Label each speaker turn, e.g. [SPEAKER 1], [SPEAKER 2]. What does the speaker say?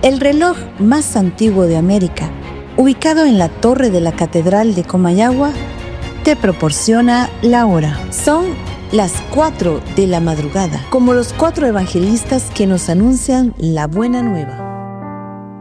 [SPEAKER 1] El reloj más antiguo de América, ubicado en la torre de la Catedral de Comayagua, te proporciona la hora. Son las 4 de la madrugada, como los 4 evangelistas que nos anuncian la buena nueva.